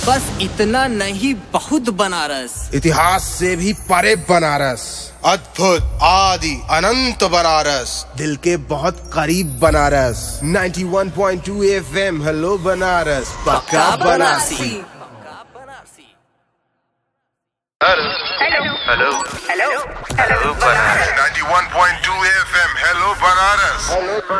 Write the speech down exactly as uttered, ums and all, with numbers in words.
बस इतना नहीं, बहुत बनारस। इतिहास से भी परे बनारस, अद्भुत आदि अनंत बनारस, दिल के बहुत करीब बनारस। इक्यानवे पॉइंट दो एफएम, हेलो बनारस, पक्का Banarasi. Hello hello hello hello Banaras. इक्यानवे पॉइंट दो एफएम, हेलो बनारस।